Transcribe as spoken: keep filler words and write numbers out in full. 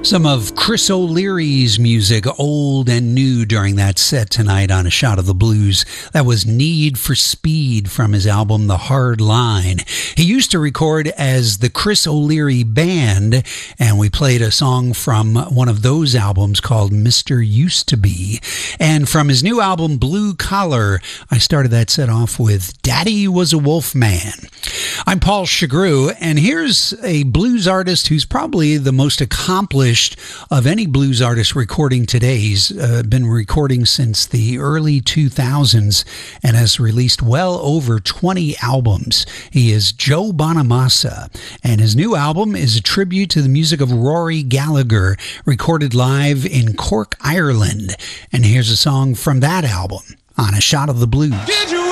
Some of Chris O'Leary's music, old and new, during that set tonight on A Shot of the Blues. That was Need for Speed from his album The Hard Line. He used to record as the Chris O'Leary Band, and we played a song from one of those albums called Mister Used to Be. And from his new album Blue Collar, I started that set off with Daddy Was a Wolf Man. I'm Paul Chagru, and here's a blues artist who's probably the most accomplished of any blues artist recording today. He's uh, been recording since the early two thousands and has released well over twenty albums. He is Joe Bonamassa, and his new album is a tribute to the music of Rory Gallagher, recorded live in Cork, Ireland. And here's a song from that album on A Shot of the Blues. Did you